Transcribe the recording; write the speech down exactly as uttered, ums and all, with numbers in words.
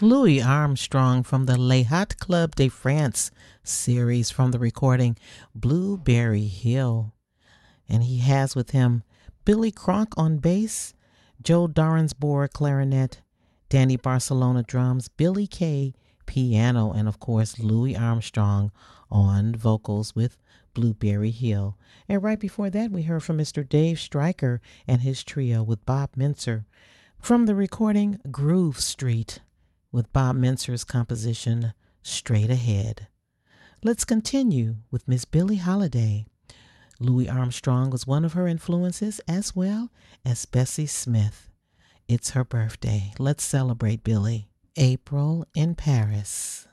Louis Armstrong from the Les Hot Club de France series from the recording Blueberry Hill. And he has with him Billy Cronk on bass, Joe Dorensbourg clarinet, Danny Barcelona drums, Billy Kay piano, and of course Louis Armstrong on vocals with Blueberry Hill. And right before that we heard from Mister Dave Stryker and his trio with Bob Mintzer from the recording Groove Street with Bob Mintzer's composition Straight Ahead. Let's continue with Miss Billie Holiday. Louis Armstrong was one of her influences as well as Bessie Smith. It's her birthday. Let's celebrate Billie. April in Paris.